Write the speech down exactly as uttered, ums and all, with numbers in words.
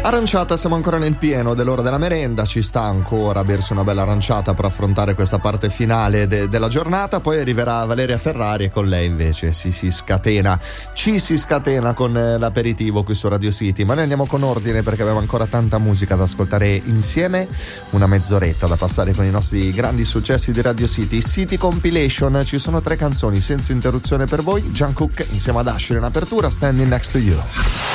Aranciata, siamo ancora nel pieno dell'ora della merenda, ci sta ancora bersi una bella aranciata per affrontare questa parte finale de- della giornata, poi arriverà Valeria Ferrari e con lei invece si, si scatena, ci si scatena con eh, l'aperitivo qui su Radio City, ma noi andiamo con ordine perché abbiamo ancora tanta musica da ascoltare insieme, una mezz'oretta da passare con i nostri grandi successi di Radio City. City Compilation, ci sono tre canzoni senza interruzione per voi, Jungkook insieme ad Asher in apertura, Standing Next to You.